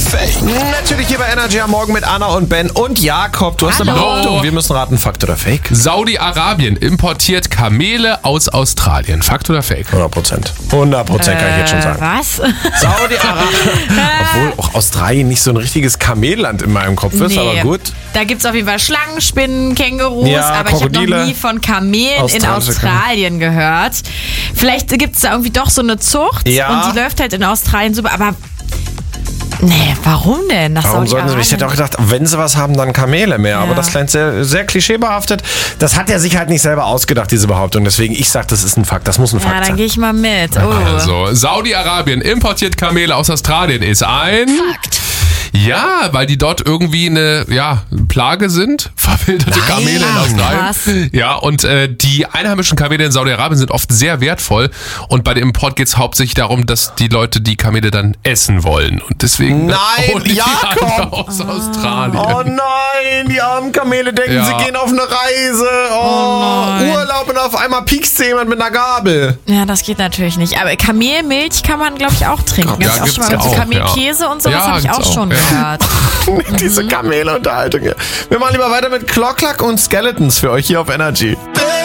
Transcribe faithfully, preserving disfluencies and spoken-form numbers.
Fake? Natürlich hier bei Energy am Morgen mit Anna und Ben und Jakob. Du hast eine Hallo. Behauptung. Wir müssen raten, Fakt oder Fake? Saudi-Arabien importiert Kamele aus Australien. Fakt oder Fake? hundert Prozent. hundert Prozent kann ich jetzt schon sagen. Was? Saudi-Arabien. Obwohl auch Australien nicht so ein richtiges Kamelland in meinem Kopf ist, Nee. aber gut. Da gibt es auf jeden Fall Schlangen, Spinnen, Kängurus, Ja, aber ich habe Krokodile. noch nie von Kamelen in Australische Australien gehört. Vielleicht gibt es da irgendwie doch so eine Zucht Ja. und die läuft halt in Australien super, aber nee, warum denn? Nach Warum sollten sie? Ich hätte auch gedacht, wenn sie was haben, dann Kamele mehr. Aber Ja. das klingt sehr, sehr klischeebehaftet. Das hat er sich halt nicht selber ausgedacht, diese Behauptung. Deswegen, ich sag, das ist ein Fakt. Das muss ein Ja, Fakt dann sein. gehe ich mal mit. Oh. Also, Saudi-Arabien importiert Kamele aus Australien ist ein... Fakt. Ja, weil die dort irgendwie eine ja, Plage sind. Verwilderte Nein. Kamele in Australien. Krass. Ja, und äh, die einheimischen Kamele in Saudi-Arabien sind oft sehr wertvoll. Und bei dem Import geht es hauptsächlich darum, dass die Leute die Kamele dann essen wollen. Und deswegen Nein, holen die Jakob! alle aus Australien. Oh nein, die armen Kamele denken, Ja. sie gehen auf eine Reise. Oh, Oh nein. Urlaub und auf einmal piekst jemand mit einer Gabel. Ja, das geht natürlich nicht. Aber Kamelmilch kann man, glaube ich, auch trinken. Ja, Hab ich auch gibt's schon mal. ja So auch, Kamelkäse und sowas Ja, habe ich gibt's auch auch, schon ja. gehört. Diese Kamele-Unterhaltung hier. Wir machen lieber weiter mit Clock Clock und Skeletons für euch hier auf Energy.